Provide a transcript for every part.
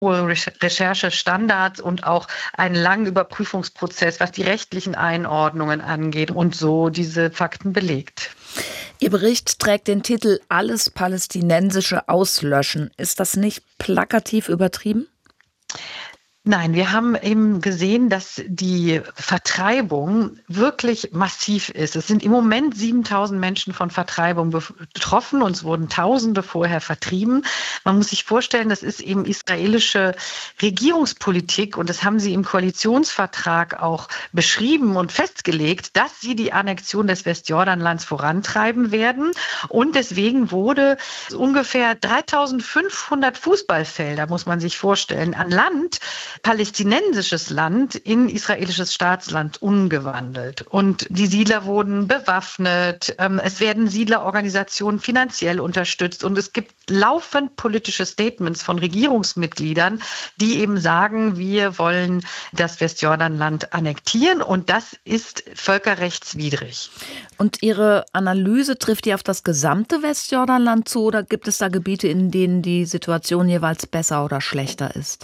hohe Recherchestandards und auch einen langen Überprüfungsprozess, was die rechtlichen Einordnungen angeht und so diese Fakten belegt. Ihr Bericht trägt den Titel »Alles Palästinensische auslöschen«. Ist das nicht plakativ übertrieben? Nein, wir haben eben gesehen, dass die Vertreibung wirklich massiv ist. Es sind im Moment 7.000 Menschen von Vertreibung betroffen und es wurden Tausende vorher vertrieben. Man muss sich vorstellen, das ist eben israelische Regierungspolitik und das haben sie im Koalitionsvertrag auch beschrieben und festgelegt, dass sie die Annexion des Westjordanlands vorantreiben werden. Und deswegen wurde ungefähr 3.500 Fußballfelder, muss man sich vorstellen, an Land, palästinensisches Land in israelisches Staatsland umgewandelt. Und die Siedler wurden bewaffnet, es werden Siedlerorganisationen finanziell unterstützt und es gibt laufend politische Statements von Regierungsmitgliedern, die eben sagen, wir wollen das Westjordanland annektieren und das ist völkerrechtswidrig. Und Ihre Analyse, trifft die auf das gesamte Westjordanland zu oder gibt es da Gebiete, in denen die Situation jeweils besser oder schlechter ist?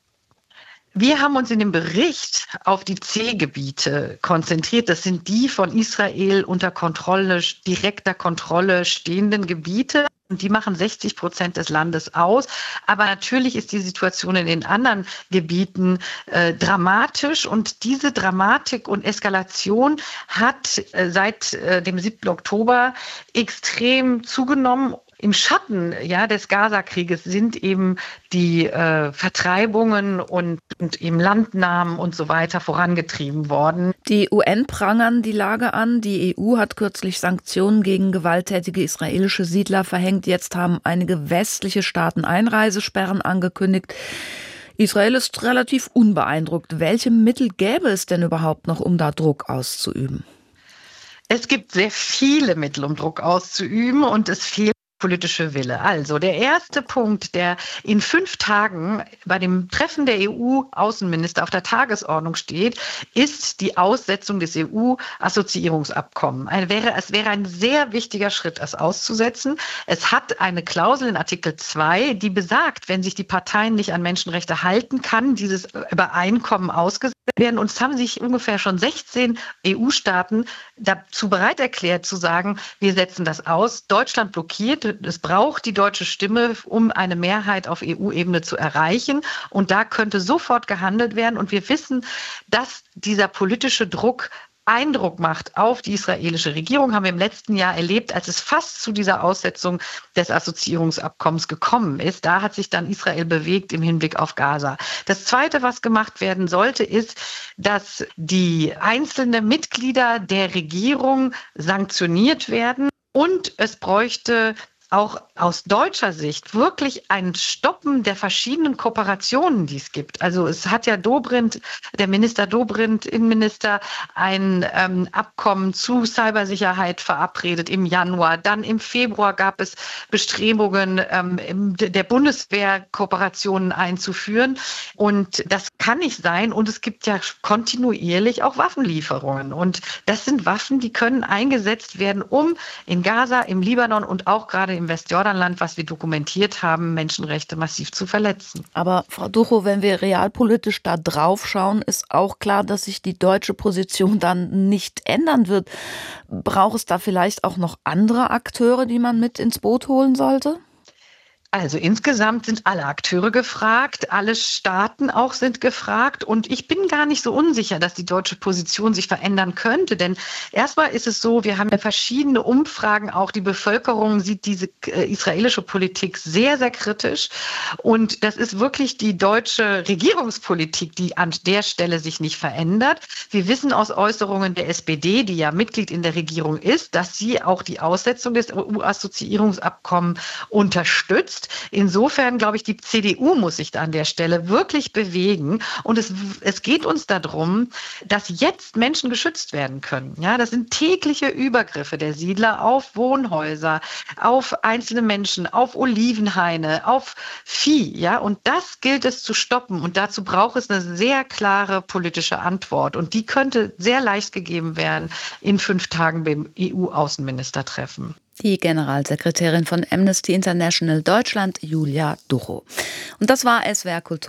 Wir haben uns in dem Bericht auf die C-Gebiete konzentriert. Das sind die von Israel unter Kontrolle, direkter Kontrolle stehenden Gebiete. Und die machen 60% des Landes aus. Aber natürlich ist die Situation in den anderen Gebieten dramatisch. Und diese Dramatik und Eskalation hat seit dem 7. Oktober extrem zugenommen. Im Schatten des Gaza-Krieges sind eben die Vertreibungen und eben Landnahmen und so weiter vorangetrieben worden. Die UN prangern die Lage an. Die EU hat kürzlich Sanktionen gegen gewalttätige israelische Siedler verhängt. Jetzt haben einige westliche Staaten Einreisesperren angekündigt. Israel ist relativ unbeeindruckt. Welche Mittel gäbe es denn überhaupt noch, um da Druck auszuüben? Es gibt sehr viele Mittel, um Druck auszuüben und es fehlt politische Wille. Also der erste Punkt, der in 5 Tagen bei dem Treffen der EU-Außenminister auf der Tagesordnung steht, ist die Aussetzung des EU-Assoziierungsabkommens. Es wäre ein sehr wichtiger Schritt, es auszusetzen. Es hat eine Klausel in Artikel 2, die besagt, wenn sich die Parteien nicht an Menschenrechte halten, kann dieses Übereinkommen ausgesetzt werden. Und es haben sich ungefähr schon 16 EU-Staaten dazu bereit erklärt, zu sagen, wir setzen das aus. Deutschland blockiert. Es braucht die deutsche Stimme, um eine Mehrheit auf EU-Ebene zu erreichen. Und da könnte sofort gehandelt werden. Und wir wissen, dass dieser politische Druck Eindruck macht auf die israelische Regierung, haben wir im letzten Jahr erlebt, als es fast zu dieser Aussetzung des Assoziierungsabkommens gekommen ist. Da hat sich dann Israel bewegt im Hinblick auf Gaza. Das Zweite, was gemacht werden sollte, ist, dass die einzelnen Mitglieder der Regierung sanktioniert werden und es bräuchte auch aus deutscher Sicht wirklich ein Stoppen der verschiedenen Kooperationen, die es gibt. Also es hat ja der Minister Dobrindt, Innenminister, ein Abkommen zu Cybersicherheit verabredet im Januar. Dann im Februar gab es Bestrebungen, der Bundeswehr Kooperationen einzuführen. Und das kann nicht sein. Und es gibt ja kontinuierlich auch Waffenlieferungen. Und das sind Waffen, die können eingesetzt werden, um in Gaza, im Libanon und auch gerade im Westjordanland, was wir dokumentiert haben, Menschenrechte massiv zu verletzen. Aber Frau Duchow, wenn wir realpolitisch da drauf schauen, ist auch klar, dass sich die deutsche Position dann nicht ändern wird. Braucht es da vielleicht auch noch andere Akteure, die man mit ins Boot holen sollte? Also insgesamt sind alle Akteure gefragt, alle Staaten auch sind gefragt und ich bin gar nicht so unsicher, dass die deutsche Position sich verändern könnte, denn erstmal ist es so, wir haben ja verschiedene Umfragen, auch die Bevölkerung sieht diese israelische Politik sehr, sehr kritisch und das ist wirklich die deutsche Regierungspolitik, die an der Stelle sich nicht verändert. Wir wissen aus Äußerungen der SPD, die ja Mitglied in der Regierung ist, dass sie auch die Aussetzung des EU-Assoziierungsabkommens unterstützt. Insofern glaube ich, die CDU muss sich da an der Stelle wirklich bewegen. Und es geht uns darum, dass jetzt Menschen geschützt werden können. Ja, das sind tägliche Übergriffe der Siedler auf Wohnhäuser, auf einzelne Menschen, auf Olivenhaine, auf Vieh. Ja, und das gilt es zu stoppen. Und dazu braucht es eine sehr klare politische Antwort. Und die könnte sehr leicht gegeben werden in 5 Tagen beim EU-Außenministertreffen. Die Generalsekretärin von Amnesty International Deutschland, Julia Duchow. Und das war SWR Kultur.